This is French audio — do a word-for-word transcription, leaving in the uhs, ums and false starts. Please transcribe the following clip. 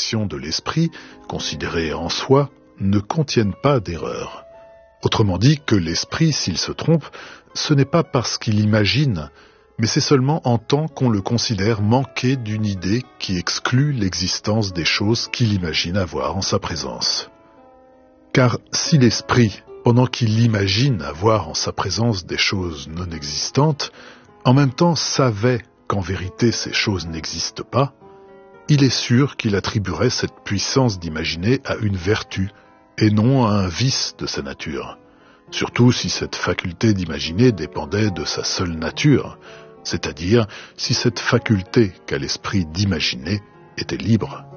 actions de l'esprit, considérées en soi, ne contiennent pas d'erreur. Autrement dit, que l'esprit, s'il se trompe, ce n'est pas parce qu'il imagine, mais c'est seulement en tant qu'on le considère manquer d'une idée qui exclut l'existence des choses qu'il imagine avoir en sa présence. Car si l'esprit, pendant qu'il imagine avoir en sa présence des choses non existantes, en même temps savait qu'en vérité ces choses n'existent pas, il est sûr qu'il attribuerait cette puissance d'imaginer à une vertu, et non à un vice de sa nature. Surtout si cette faculté d'imaginer dépendait de sa seule nature, c'est-à-dire si cette faculté qu'a l'esprit d'imaginer était libre.